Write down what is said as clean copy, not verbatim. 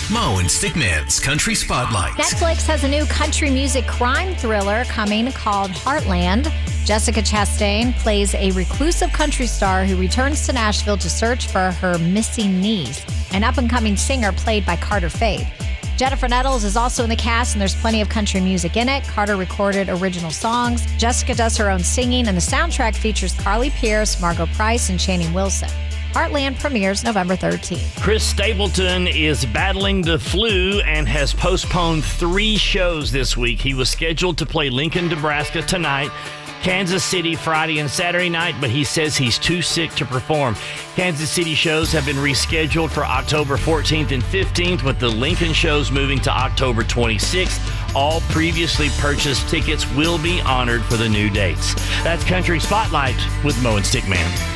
Mo and Stickman's Country Spotlight. Netflix has a new country music crime thriller coming called Heartland. Jessica Chastain plays a reclusive country star who returns to Nashville to search for her missing niece, an up-and-coming singer played by Carter Faith. Jennifer Nettles is also in the cast, and there's plenty of country music in it. Carter recorded original songs. Jessica does her own singing, and the soundtrack features Carly Pearce, Margot Price, and Channing Wilson. Heartland premieres November 13th. Chris Stapleton is battling the flu and has postponed 3 shows this week. He was scheduled to play Lincoln, Nebraska tonight, Kansas City Friday and Saturday night, but he says he's too sick to perform. Kansas City shows have been rescheduled for October 14th and 15th, with the Lincoln shows moving to October 26th. All previously purchased tickets will be honored for the new dates. That's Country Spotlight with Mo and Stickman.